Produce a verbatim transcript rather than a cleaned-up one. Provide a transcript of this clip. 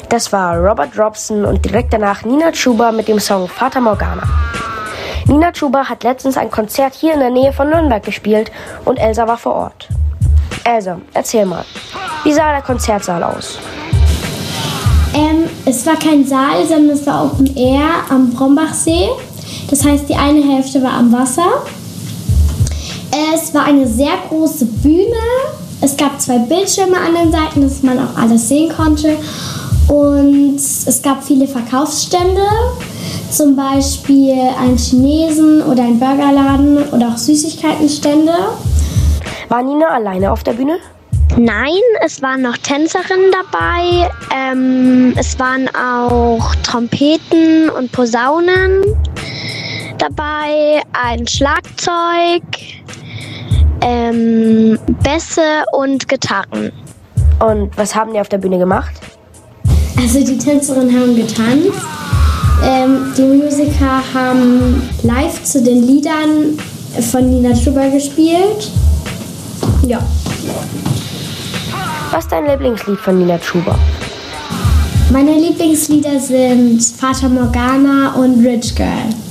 Das war Robert Robson und direkt danach Nina Chuba mit dem Song Fata Morgana. Nina Chuba hat letztens ein Konzert hier in der Nähe von Nürnberg gespielt und Elsa war vor Ort. Elsa, erzähl mal, wie sah der Konzertsaal aus? Ähm, es war kein Saal, sondern es war Open Air am Brombachsee. Das heißt, die eine Hälfte war am Wasser. Es war eine sehr große Bühne. Es gab zwei Bildschirme an den Seiten, dass man auch alles sehen konnte. Und es gab viele Verkaufsstände, zum Beispiel einen Chinesen oder einen Burgerladen oder auch Süßigkeitenstände. War Nina alleine auf der Bühne? Nein, es waren noch Tänzerinnen dabei. Ähm, es waren auch Trompeten und Posaunen dabei, ein Schlagzeug, ähm, Bässe und Gitarren. Und was haben die auf der Bühne gemacht? Also die Tänzerinnen haben getanzt, ähm, die Musiker haben live zu den Liedern von Nina Chuba gespielt. Ja. Was ist dein Lieblingslied von Nina Chuba? Meine Lieblingslieder sind Fata Morgana und Rich Girl.